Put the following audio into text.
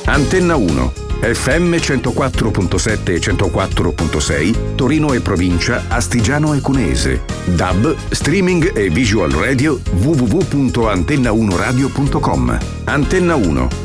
Antenna 1, FM 104.7 e 104.6, Torino e provincia, Astigiano e Cuneese. DAB, streaming e visual radio www.antenna1radio.com. Antenna 1,